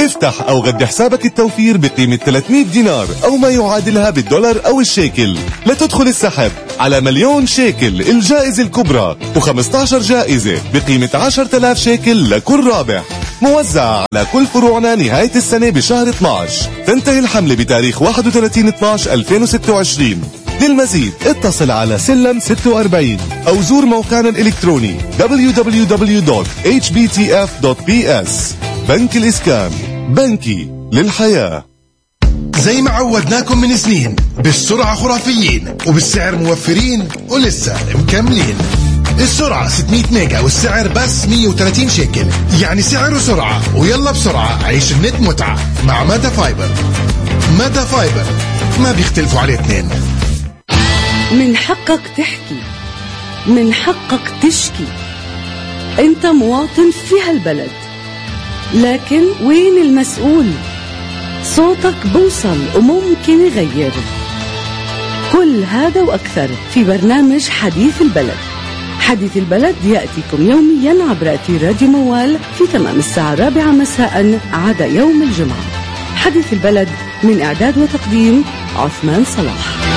افتح أو غد حسابك التوفير بقيمة 300 دينار أو ما يعادلها بالدولار أو الشيكل لتدخل السحب على مليون شيكل الجائزة الكبرى و15 جائزة بقيمة 10,000 شيكل لكل رابح، موزع على كل فروعنا نهاية السنة بشهر 12. تنتهي الحملة بتاريخ 31/12/2026. للمزيد اتصل على سلم 46 أو زور موقعنا الإلكتروني www.hbtf.ps. بنك الإسكان، بنكي للحياة. زي ما عودناكم من سنين، بالسرعة خرافيين وبالسعر موفرين ولسه مكملين. السرعة 600 ميجا والسعر بس 130 شيكل، يعني سعر وسرعة. ويلا بسرعة عيش النت متعة مع ماتا فايبر. ماتا فايبر ما بيختلفوا عليه اثنين. من حقك تحكي، من حقك تشكي. انت مواطن في هالبلد، لكن وين المسؤول؟ صوتك بوصل وممكن يغير. كل هذا وأكثر في برنامج حديث البلد. حديث البلد يأتيكم يوميا عبر أثير راديو موال في تمام الساعة 4 مساء عدا يوم الجمعة. حديث البلد من إعداد وتقديم عثمان صلاح.